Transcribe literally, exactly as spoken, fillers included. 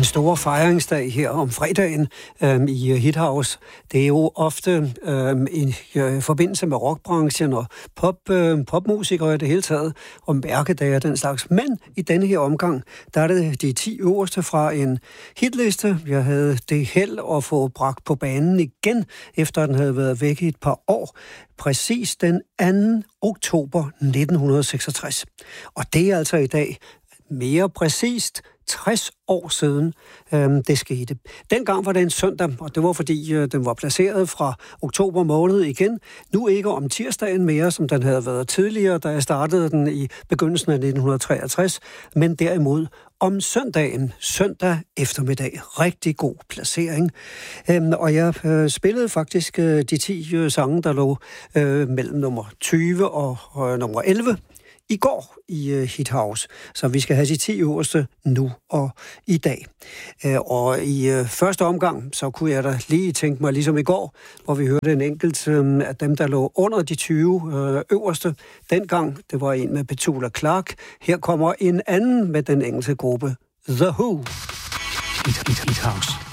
store fejringsdag her om fredagen øhm, i Hit House. Det er jo ofte øhm, i øh, forbindelse med rockbranchen og pop, øh, popmusikere i det hele taget, og mærkedage og den slags. Men i denne her omgang, der er det de ti øverste fra en hitliste. Jeg havde det held at få bragt på banen igen, efter den havde været væk i et par år. Præcis den anden oktober nitten seksogtres. Og det er altså i dag mere præcist tres år siden øhm, det skete. Dengang var det en søndag, og det var fordi øh, den var placeret fra oktober måned igen. Nu ikke om tirsdagen mere, som den havde været tidligere, da jeg startede den i begyndelsen af nitten treogtres, men derimod om søndagen, søndag eftermiddag. Rigtig god placering. Øhm, og jeg øh, spillede faktisk øh, de ti øh, sange, der lå øh, mellem nummer tyve og øh, nummer elleve. I går i uh, Hit House, så vi skal have de ti øverste nu og i dag. Uh, og i uh, første omgang, så kunne jeg da lige tænke mig, ligesom i går, hvor vi hørte en enkelt um, af dem, der lå under de tyve uh, øverste. Dengang, det var en med Petula Clark. Her kommer en anden med den engelske gruppe, The Who. Hit, hit, hit House.